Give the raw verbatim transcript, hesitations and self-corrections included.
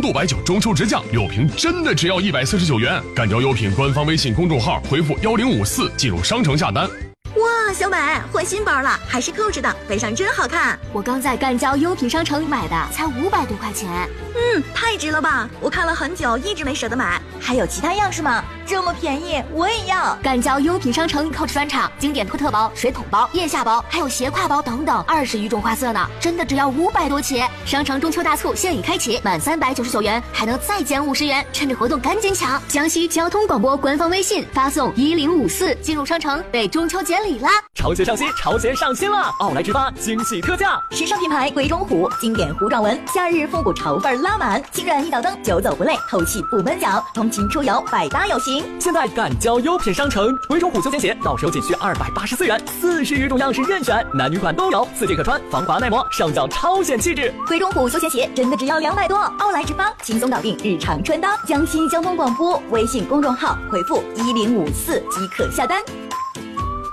度白酒中秋直降，六瓶真的只要一百四十九元。干椒优品官方微信公众号回复幺零五四进入商城下单。 哇，小美换新包了，还是扣着的，背上真好看。 我刚在干椒优品商城买的，才五百多块钱。 嗯，太值了吧！我看了很久，一直没舍得买。还有其他样式吗？这么便宜，我也要！ 干椒优品商城 Coach 专场，经典托特包、水桶包、腋下包，还有斜挎包等等，二十余种花色呢，真的只要五百多起。商城中秋大促现已开启，满三百九十九元还能再减五十元，趁着活动赶紧抢！江西交通广播官方微信发送一零五四进入商城，被中秋节礼啦！ 潮鞋上新，潮鞋上新了！奥莱直发惊喜特价， 时尚品牌鬼冢虎，经典糊状纹，夏日复古潮范拉满，轻软一脚蹬，久走不累，透气不闷脚，通勤出游百搭有型。 现在干椒优品商城，鬼冢虎休闲鞋到手仅需二百八十四元，四十余种样式任选，男女款都有，四季可穿，防滑耐磨，上脚超显气质。 鬼冢虎休闲鞋真的只要两百多，奥莱直发轻松搞定日常穿搭。江西交通广播微信公众号回复一零五四即可下单。